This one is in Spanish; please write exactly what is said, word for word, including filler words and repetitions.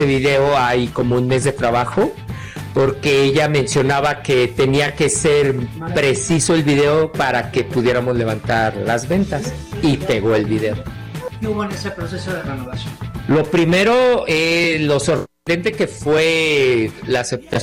video hay como un mes de trabajo, porque ella mencionaba que tenía que ser preciso el video para que pudiéramos levantar las ventas, y pegó el video. ¿Qué hubo en ese proceso de renovación? Lo primero, eh, lo sorprendente que fue la aceptación